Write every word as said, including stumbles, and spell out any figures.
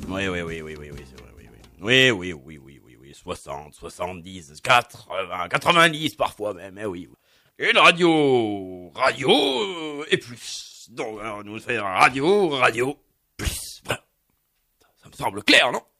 Oui, oui, oui, oui, oui, oui, c'est vrai, oui, oui. Oui, oui, oui, oui, oui, oui, soixante, soixante-dix, quatre-vingts, quatre-vingt-dix parfois même, eh oui. Une radio, radio euh, et plus. Donc, alors, nous faisons radio, radio, plus. Voilà. Ça me semble clair, non?